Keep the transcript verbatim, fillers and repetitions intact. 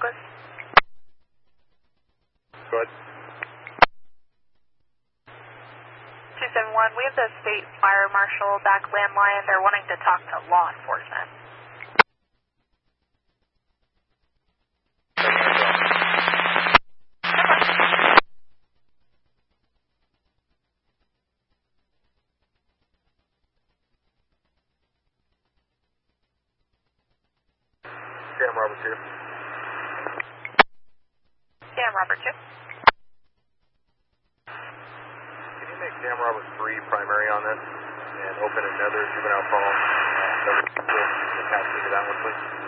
Roberts. Go ahead. two seven one, we have the state fire marshal back landline. They're wanting to talk to law enforcement. Sam Roberts here. Sam Roberts here. Can you make Sam Roberts three primary on this and open another juvenile call uh, that would attach me to that one, please?